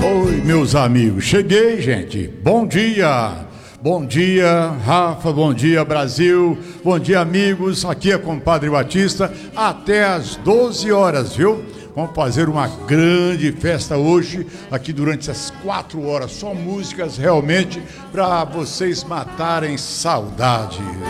Oi, meus amigos, cheguei, gente. Bom dia, Rafa, bom dia, Brasil, bom dia, amigos. Aqui é Compadre Batista, até às 12 horas, viu? Vamos fazer uma grande festa hoje, aqui durante as 4 horas, só músicas realmente para vocês matarem saudade.